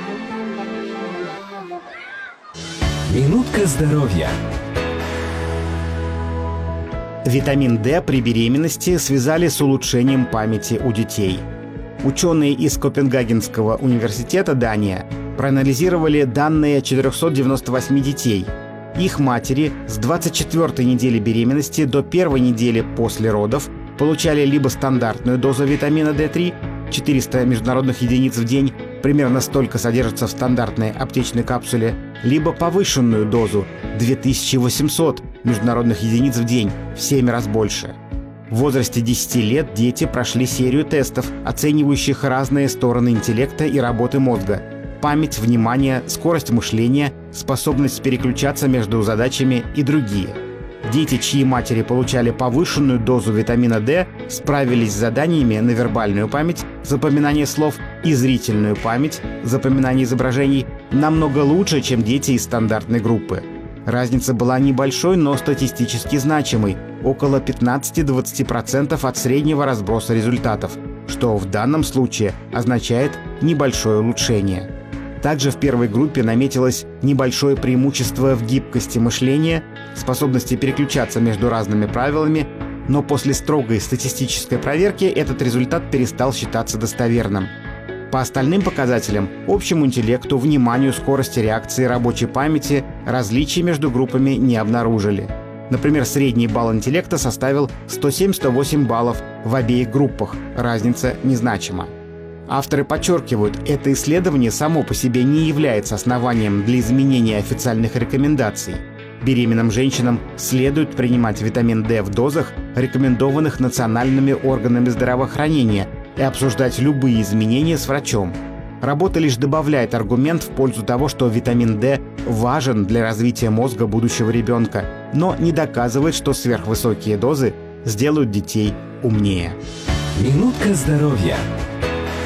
Минутка здоровья. Витамин D при беременности связали с улучшением памяти у детей. Ученые из Копенгагенского университета, Дания, проанализировали данные 498 детей. Их матери с 24-й недели беременности до 1-й недели после родов получали либо стандартную дозу витамина D3 400 международных единиц в день, примерно столько содержится в стандартной аптечной капсуле, либо повышенную дозу 2800 международных единиц в день, в 7 раз больше. В возрасте 10 лет дети прошли серию тестов, оценивающих разные стороны интеллекта и работы мозга: память, внимание, скорость мышления, способность переключаться между задачами и другие. Дети, чьи матери получали повышенную дозу витамина D, справились с заданиями на вербальную память, запоминание слов, и зрительную память, запоминание изображений, намного лучше, чем дети из стандартной группы. Разница была небольшой, но статистически значимой – около 15-20% от среднего разброса результатов, что в данном случае означает небольшое улучшение. Также в первой группе наметилось небольшое преимущество в гибкости мышления, способности переключаться между разными правилами, но после строгой статистической проверки этот результат перестал считаться достоверным. По остальным показателям – общему интеллекту, вниманию, скорости реакции, рабочей памяти – различий между группами не обнаружили. Например, средний балл интеллекта составил 107-108 баллов в обеих группах, разница незначима. Авторы подчеркивают, это исследование само по себе не является основанием для изменения официальных рекомендаций. Беременным женщинам следует принимать витамин D в дозах, рекомендованных национальными органами здравоохранения, и обсуждать любые изменения с врачом. Работа лишь добавляет аргумент в пользу того, что витамин D важен для развития мозга будущего ребенка, но не доказывает, что сверхвысокие дозы сделают детей умнее. Минутка здоровья.